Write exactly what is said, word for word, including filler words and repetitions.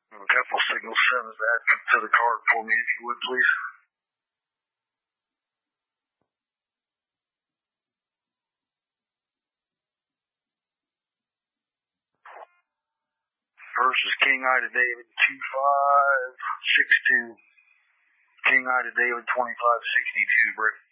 A couple signals, send that to the card for me, if you would, please. First is King Ida David, two five six two. King Ida David, twenty-five sixty-two, break.